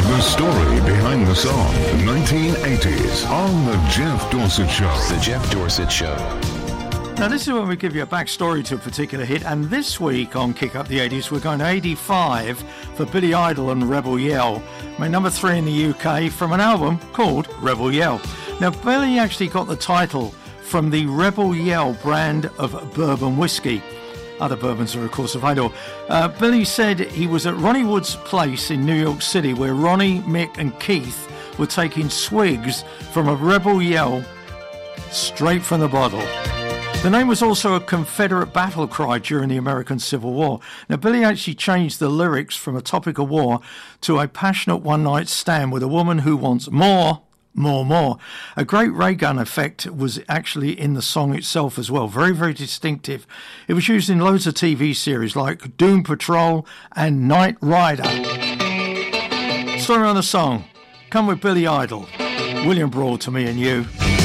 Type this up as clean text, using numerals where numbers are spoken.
The story behind the song, 1980s, on The Jeff Dorsett Show. The Jeff Dorsett Show. Now, this is when we give you a backstory to a particular hit, and this week on Kick Up the 80s, we're going to 85 for Billy Idol and Rebel Yell, made number 3 in the UK from an album called Rebel Yell. Now, Billy actually got the title from the Rebel Yell brand of bourbon whiskey. Other bourbons are, of course, available. Billy said he was at Ronnie Wood's place in New York City, where Ronnie, Mick and Keith were taking swigs from a Rebel Yell straight from the bottle. The name was also a Confederate battle cry during the American Civil War. Now, Billy actually changed the lyrics from a topic of war to a passionate one-night stand with a woman who wants more. A great ray gun effect was actually in the song itself as well. Very, very distinctive. It was used in loads of TV series like Doom Patrol and Knight Rider. Story on the song. Come with Billy Idol. William Broad, To Me and You.